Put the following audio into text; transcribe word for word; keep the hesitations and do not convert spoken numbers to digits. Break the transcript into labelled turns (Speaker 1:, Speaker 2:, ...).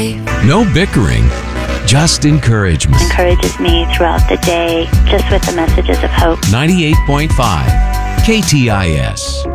Speaker 1: life.
Speaker 2: No bickering, just encouragement.
Speaker 3: Encourages me throughout the day, just with the messages of hope.
Speaker 2: ninety-eight point five K T I S.